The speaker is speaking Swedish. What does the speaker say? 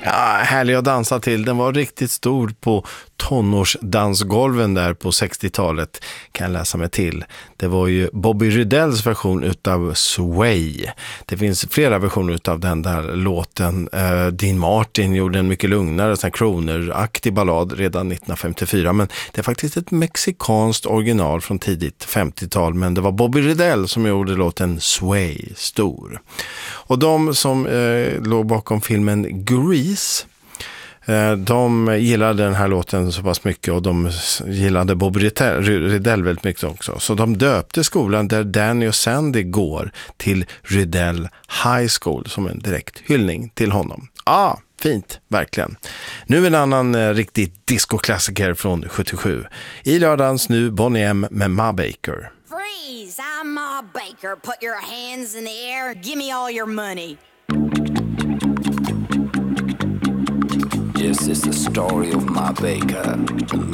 Ja, härlig att dansa till. Den var riktigt stor på tonårsdansgolven där på 60-talet, kan jag läsa mig till. Det var ju Bobby Rydells version utav Sway. Det finns flera versioner utav den där låten. Dean Martin gjorde en mycket lugnare, sån Croner-aktig ballad redan 1954. Men det är faktiskt ett mexikanskt original från tidigt 50-tal. Men det var Bobby Rydell som gjorde låten Sway stor. Och de som låg bakom filmen Grease, de gillade den här låten så pass mycket och de gillade Bob Rydell väldigt mycket också. Så de döpte skolan där Danny och Sandy går till Rydell High School som en direkt hyllning till honom. Fint, verkligen. Nu en annan riktigt disco-klassiker från 77. I lördagens nu Bonnie M med Ma Baker. Freeze! I'm Ma Baker. Put your hands in the air. Give me all your money. This is the story of Ma Baker, a